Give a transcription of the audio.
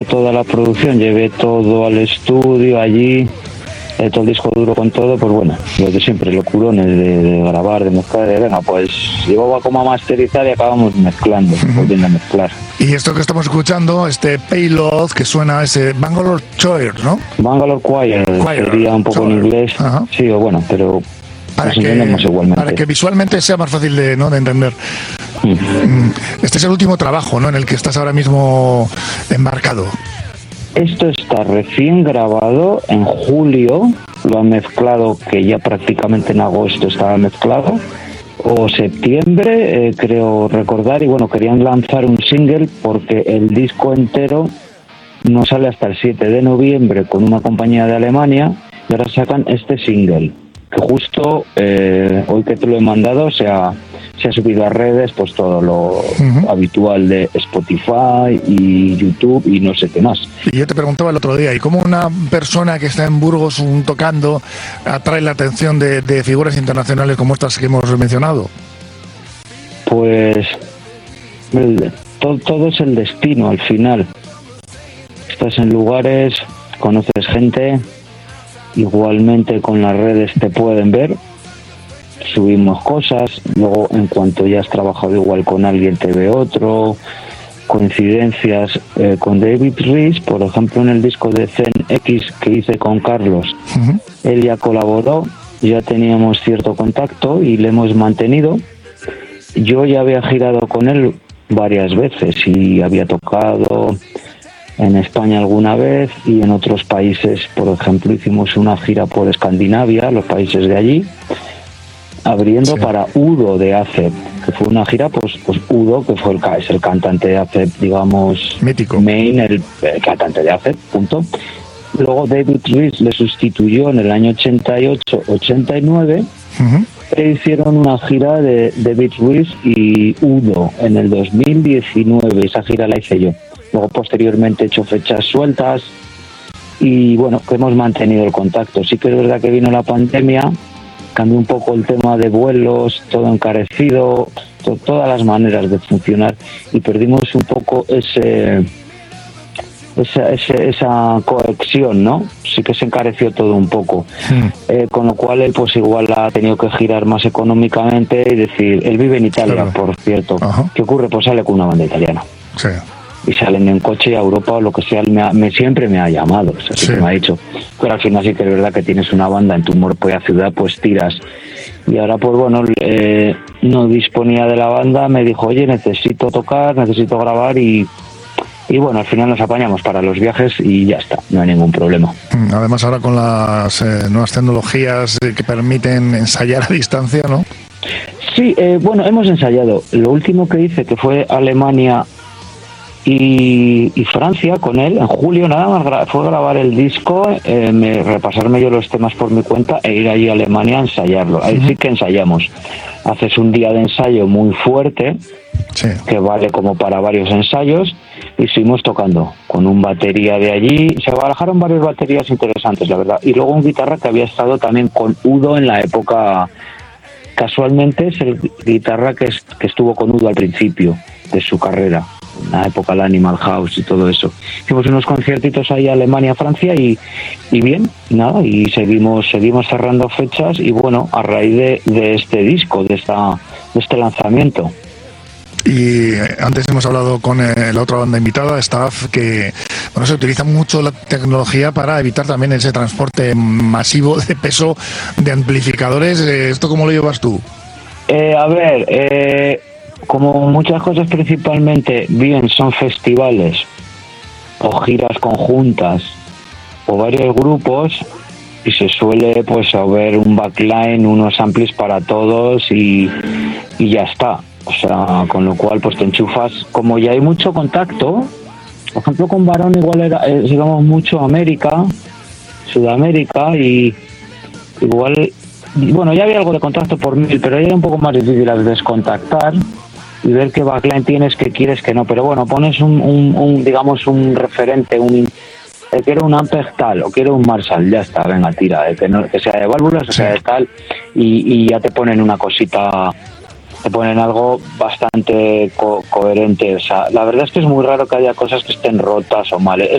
toda la producción, llevé todo al estudio allí, todo el disco duro con todo, pues bueno, lo de siempre, locurones de grabar, de mezclar, venga, pues llevaba como a masterizar y acabamos mezclando, volviendo a mezclar. Y esto que estamos escuchando, este Payload, que suena ese Bangalore Choir, ¿no? Bangalore Choir, sería un poco Choir. En inglés, ajá. Sí, o bueno, pero nos entendemos igualmente. Para que visualmente sea más fácil de entender. Este es el último trabajo, ¿no?, en el que estás ahora mismo embarcado. Esto está recién grabado en julio, lo han mezclado, que ya prácticamente en agosto estaba mezclado, o septiembre, creo recordar, y bueno, querían lanzar un single porque el disco entero no sale hasta el 7 de noviembre con una compañía de Alemania, y ahora sacan este single, que justo hoy que te lo he mandado se ha subido a redes, pues todo lo habitual de Spotify y YouTube y no sé qué más. Y yo te preguntaba el otro día, ¿y cómo una persona que está en Burgos tocando atrae la atención de figuras internacionales como estas que hemos mencionado? Pues todo es el destino al final. Estás en lugares, conoces gente, igualmente con las redes te pueden ver, subimos cosas, luego en cuanto ya has trabajado igual con alguien te ve otro, coincidencias con David Rees, por ejemplo en el disco de Zen X que hice con Carlos, él ya colaboró, ya teníamos cierto contacto y le hemos mantenido. Yo ya había girado con él varias veces y había tocado en España alguna vez y en otros países, por ejemplo hicimos una gira por Escandinavia, los países de allí, abriendo para Udo de ACEP, que fue una gira, pues Udo, que es el cantante de ACEP, digamos, mítico, main, el cantante de ACEP, punto. Luego David Rees le sustituyó en el año 88-89, e hicieron una gira de David Rees y Udo en el 2019, esa gira la hice yo. Luego posteriormente he hecho fechas sueltas y bueno, que hemos mantenido el contacto. Sí que es verdad que vino la pandemia, cambió un poco el tema de vuelos, todo encarecido, todas las maneras de funcionar y perdimos un poco esa conexión, ¿no? Sí que se encareció todo un poco, con lo cual él pues igual ha tenido que girar más económicamente y decir, él vive en Italia, claro, por cierto. ¿Qué ocurre? Pues sale con una banda italiana. Sí. Y salen en coche a Europa o lo que sea, siempre me ha llamado, o sea, sí que me ha dicho, pero al final sí que es verdad que tienes una banda en tu propia ciudad, pues tiras. Y ahora pues bueno, no disponía de la banda, me dijo, oye, necesito tocar, necesito grabar y bueno, al final nos apañamos para los viajes y ya está, no hay ningún problema. Además ahora con las nuevas tecnologías que permiten ensayar a distancia, ¿no? Sí, bueno, hemos ensayado. Lo último que hice, que fue Alemania y Francia con él, en julio nada más fue grabar el disco, repasarme yo los temas por mi cuenta e ir allí a Alemania a ensayarlo. Ahí sí que ensayamos. Haces un día de ensayo muy fuerte, que vale como para varios ensayos, y seguimos tocando con un batería de allí. Se barajaron varias baterías interesantes, la verdad, y luego un guitarra que había estado también con Udo en la época, casualmente es el guitarra que estuvo con Udo al principio de su carrera, en la época del Animal House y todo eso. Hicimos unos conciertitos ahí a Alemania, Francia y bien, nada, y seguimos cerrando fechas y bueno, a raíz de este disco, de este lanzamiento. Y antes hemos hablado con la otra banda invitada, Staff, que bueno, se utiliza mucho la tecnología para evitar también ese transporte masivo de peso de amplificadores. ¿Esto cómo lo llevas tú? Como muchas cosas, principalmente bien son festivales o giras conjuntas o varios grupos, y se suele pues haber un backline, unos amplis para todos y ya está. O sea, con lo cual pues te enchufas, como ya hay mucho contacto, por ejemplo con Varón igual era, digamos, mucho América, Sudamérica, y igual, bueno, ya había algo de contacto por mail, pero ya era un poco más difícil a veces contactar y ver qué backline tienes, qué quieres, qué no, pero bueno, pones digamos un referente, quiero un Ampeg tal o quiero un Marshall, ya está, venga, tira, que sea de válvulas o sea de tal, y ya te ponen una cosita, te ponen algo bastante coherente. O sea, la verdad es que es muy raro que haya cosas que estén rotas o mal.